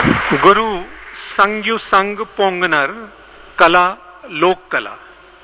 गुरु संग्यु संग पोंगनर कला लोक कला।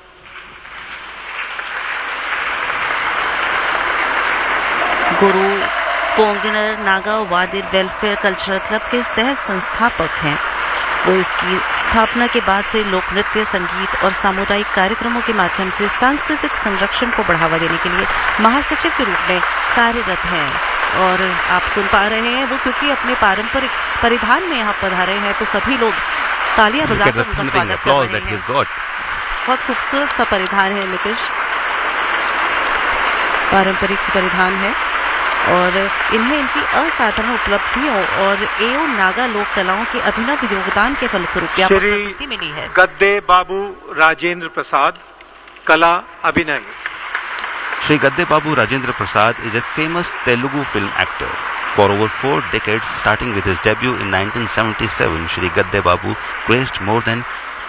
गुरु पोंगनर नागा वादिर वेलफेयर कल्चरल क्लब के सह संस्थापक हैं। वो इसकी स्थापना के बाद से लोक नृत्य, संगीत और सामुदायिक कार्यक्रमों के माध्यम से सांस्कृतिक संरक्षण को बढ़ावा देने के लिए महासचिव के रूप में कार्यरत हैं। और आप सुन पा रहे हैं वो क्योंकि अपने पारंपरिक परिधान में यहाँ पधारे हैं, तो सभी लोग तालियां बजाकर उनका स्वागत कर रहे हैं। बहुत खूबसूरत सा परिधान है नितिश, पारंपरिक परिधान है और इन्हें इनकी असाधारण उपलब्धियों और एओ नागा लोक कलाओं के अभिनव योगदान के फलस्वरूप व्यापक प्रसिद्धि मिली है। गद्दे बाबू राजेंद्र प्रसाद कला अभिनय। Shri Gadde Babu Rajendra Prasad is a famous Telugu film actor. For over 4 decades, starting with his debut in 1977, Shri Gadde Babu graced more than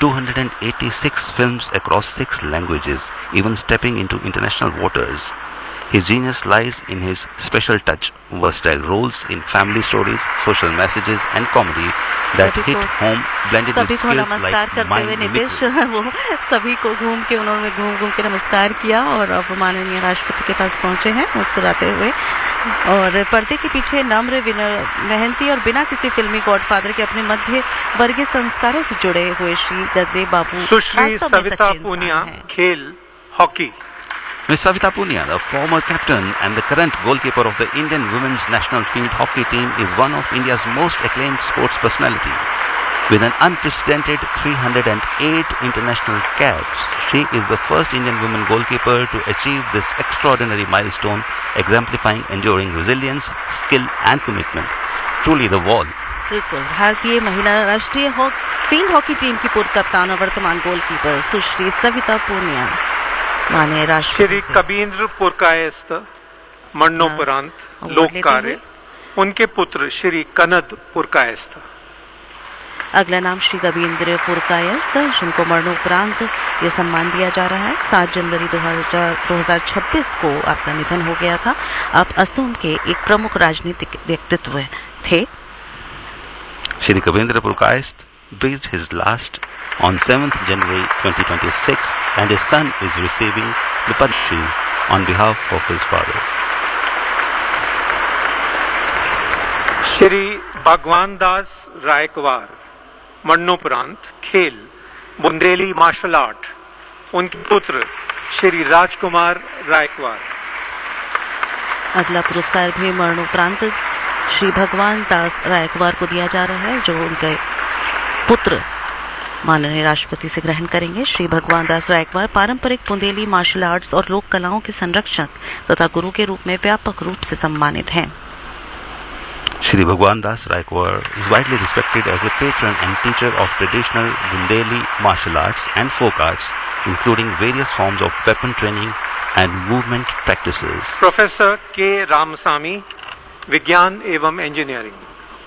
286 films across 6 languages, even stepping into international waters. His genius lies in his special touch, versatile roles in family stories, social messages and comedy that hit home, blended with skills like mind mimicry. वो सभी को घूम के नमस्कार किया और अब माननीय राष्ट्रपति के पास पहुंचे हैं मुस्कुराते हुए। और पर्दे के पीछे नम्र, मेहनती और बिना किसी फिल्मी गॉडफादर के अपने मध्य वर्गीय संस्कारों से जुड़े हुए श्री गद्दे बाबू सुश्री सविता पूनिया खेल hockey. Ms. Savita Punia, the former captain and the current goalkeeper of the Indian women's national field hockey team, is one of India's most acclaimed sports personalities. With an unprecedented 308 international caps, she is the first Indian woman goalkeeper to achieve this extraordinary milestone, exemplifying enduring resilience, skill and commitment. Truly the wall. बिल्कुल, भारतीय महिला राष्ट्रीय field hockey team की पूर्व कप्तान और वर्तमान goalkeeper सुश्री सविता पूनिया माने श्री कबींद्र पुरकायस्थ मरणोपरांत लोक कार्य, उनके पुत्र श्री कनद पुरकायस्थ। अगला नाम श्री कबींद्र पुरकायस्थ, जिनको मरणोपरांत ये सम्मान दिया जा रहा है। 7 जनवरी 2026 को आपका निधन हो गया था। आप असम के एक प्रमुख राजनीतिक व्यक्तित्व थे। Shri Kabindra Purkayastha breathed his last on 7th January 2026 and his son is receiving the Padma Shri on behalf of his father. Shri भगवान दास रायकवार मरणोपरांत खेल बुंदेली मार्शल आर्ट, उनके पुत्र श्री राजकुमार रायकवार। अगला पुरस्कार भी मरणोपरांत श्री भगवान दास रायकवार को दिया जा रहा है, जो उनके पुत्र माननीय राष्ट्रपति से ग्रहण करेंगे। श्री भगवान दास रायकवार पारंपरिक बुंदेली मार्शल आर्ट्स और लोक कलाओं के संरक्षक तथा गुरु के रूप में व्यापक रूप से सम्मानित हैं। Shri Bhagwan Das Raikwar is widely respected as a patron and teacher of traditional Bundeli martial arts and folk arts, including various forms of weapon training and movement practices. Professor के रामसामी विज्ञान एवं इंजीनियरिंग।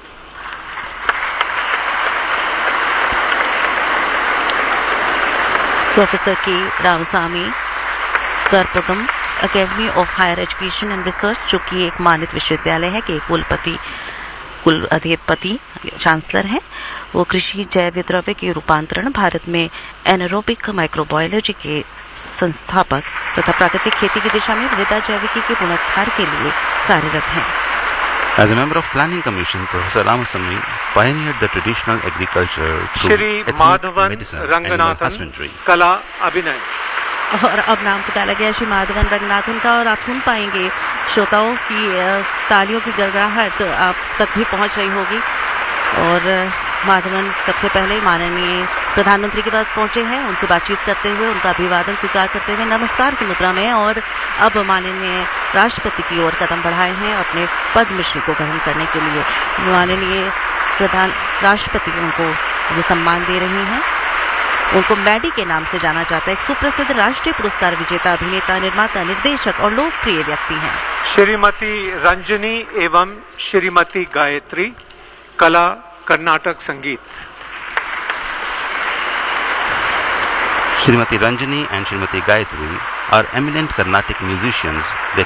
प्रोफेसर के Ramasamy कर्पगम academy of higher education and research, जो कि एक मानित विश्वविद्यालय है के कुल अधिपति चांसलर हैं। वो कृषि जैव द्रव्य के रूपांतरण, भारत में एनारोबिक माइक्रोबायोलॉजी के संस्थापक तथा प्राकृतिक खेती की दिशा में मृदा जैविकी के पुनरुद्धार के लिए कार्यरत हैं। As a member of Planning Commission, Professor Ramasamy pioneered the traditional agriculture through ethnic medicine, animal husbandry. कला अभिनय। और अब नाम पुकारा गया श्री माधवन रंगनाथन का, और आप सुन पाएंगे श्रोताओं की तालियों की गड़गड़ाहट आप तक भी पहुंच रही होगी। और माधवन सबसे पहले माननीय प्रधानमंत्री के पास पहुंचे हैं, उनसे बातचीत करते हुए उनका अभिवादन स्वीकार करते हुए नमस्कार की मुद्रा में, और अब माननीय राष्ट्रपति की ओर कदम बढ़ाए हैं अपने पद्मश्री को ग्रहण करने के लिए। माननीय राष्ट्रपति उनको ये सम्मान दे रही हैं। उनको मैडी के नाम से जाना जाता है। एक सुप्रसिद्ध राष्ट्रीय पुरस्कार विजेता अभिनेता, निर्माता, निर्देशक और लोकप्रिय व्यक्ति हैं। श्रीमती रंजनी एवं श्रीमती गायत्री कला कर्नाटक संगीत। Srimati Ranjani and Srimati Gayatri are eminent Carnatic musicians. They